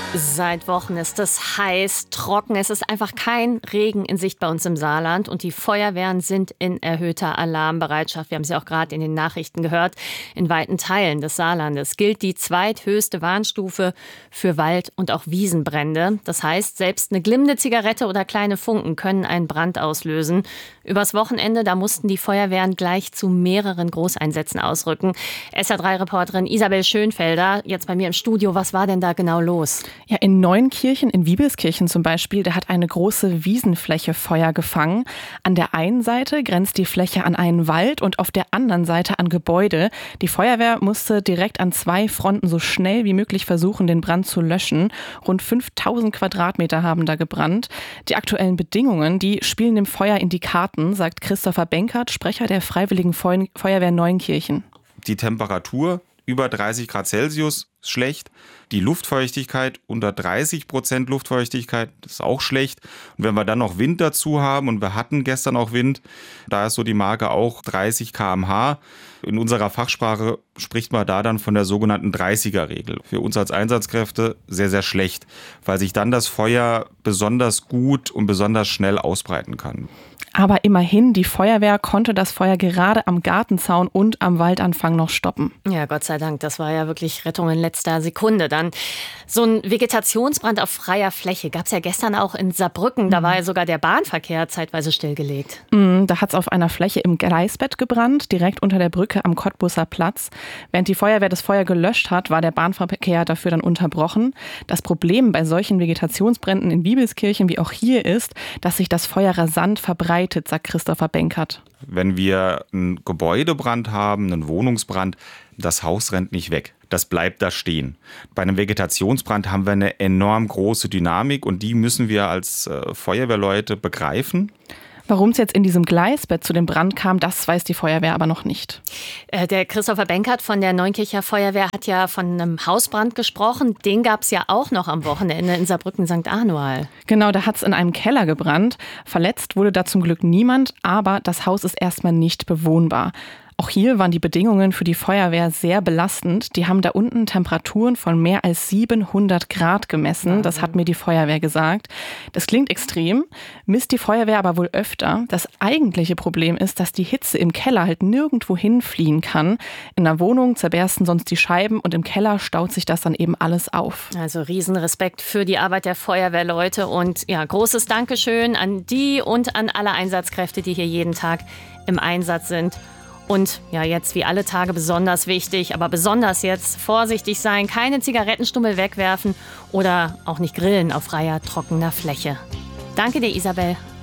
Seit Wochen ist es heiß, trocken. Es ist einfach kein Regen in Sicht bei uns im Saarland. Und die Feuerwehren sind in erhöhter Alarmbereitschaft. Wir haben es ja auch gerade in den Nachrichten gehört. In weiten Teilen des Saarlandes gilt die zweithöchste Warnstufe für Wald- und auch Wiesenbrände. Das heißt, selbst eine glimmende Zigarette oder kleine Funken können einen Brand auslösen. Übers Wochenende, da mussten die Feuerwehren gleich zu mehreren Großeinsätzen ausrücken. SR3-Reporterin Isabel Schönfelder, jetzt bei mir im Studio. Was war denn da genau los? Ja, in Neunkirchen, in Wiebelskirchen zum Beispiel, da hat eine große Wiesenfläche Feuer gefangen. An der einen Seite grenzt die Fläche an einen Wald und auf der anderen Seite an Gebäude. Die Feuerwehr musste direkt an 2 Fronten so schnell wie möglich versuchen, den Brand zu löschen. Rund 5000 Quadratmeter haben da gebrannt. Die aktuellen Bedingungen, die spielen dem Feuer in die Karten, sagt Christopher Benkert, Sprecher der Freiwilligen Feuerwehr Neunkirchen. Die Temperatur über 30 Grad Celsius ist schlecht. Die Luftfeuchtigkeit unter 30% Luftfeuchtigkeit ist auch schlecht. Und wenn wir dann noch Wind dazu haben, und wir hatten gestern auch Wind, da ist so die Marke auch 30 km/h. In unserer Fachsprache spricht man da dann von der sogenannten 30er-Regel. Für uns als Einsatzkräfte sehr, sehr schlecht, weil sich dann das Feuer besonders gut und besonders schnell ausbreiten kann. Aber immerhin, die Feuerwehr konnte das Feuer gerade am Gartenzaun und am Waldanfang noch stoppen. Ja, Gott sei Dank, das war ja wirklich Rettung in letzter Sekunde dann. So ein Vegetationsbrand auf freier Fläche gab es ja gestern auch in Saarbrücken. Da war ja sogar der Bahnverkehr zeitweise stillgelegt. Da hat es auf einer Fläche im Gleisbett gebrannt, direkt unter der Brücke am Cottbuser Platz. Während die Feuerwehr das Feuer gelöscht hat, war der Bahnverkehr dafür dann unterbrochen. Das Problem bei solchen Vegetationsbränden in Wiebelskirchen wie auch hier ist, dass sich das Feuer rasant verbreitet, sagt Christopher Benkert. Wenn wir einen Gebäudebrand haben, einen Wohnungsbrand, das Haus rennt nicht weg. Das bleibt da stehen. Bei einem Vegetationsbrand haben wir eine enorm große Dynamik und die müssen wir als Feuerwehrleute begreifen. Warum es jetzt in diesem Gleisbett zu dem Brand kam, das weiß die Feuerwehr aber noch nicht. Der Christopher Benkert von der Neunkircher Feuerwehr hat ja von einem Hausbrand gesprochen. Den gab es ja auch noch am Wochenende in Saarbrücken-St. Anual. Genau, da hat es in einem Keller gebrannt. Verletzt wurde da zum Glück niemand, aber das Haus ist erstmal nicht bewohnbar. Auch hier waren die Bedingungen für die Feuerwehr sehr belastend. Die haben da unten Temperaturen von mehr als 700 Grad gemessen. Das hat mir die Feuerwehr gesagt. Das klingt extrem, misst die Feuerwehr aber wohl öfter. Das eigentliche Problem ist, dass die Hitze im Keller halt nirgendwo hinfliehen kann. In der Wohnung zerbersten sonst die Scheiben und im Keller staut sich das dann eben alles auf. Also Riesenrespekt für die Arbeit der Feuerwehrleute und ja, großes Dankeschön an die und an alle Einsatzkräfte, die hier jeden Tag im Einsatz sind. Und ja, jetzt wie alle Tage besonders wichtig, aber besonders jetzt vorsichtig sein, keine Zigarettenstummel wegwerfen oder auch nicht grillen auf freier, trockener Fläche. Danke dir, Isabel.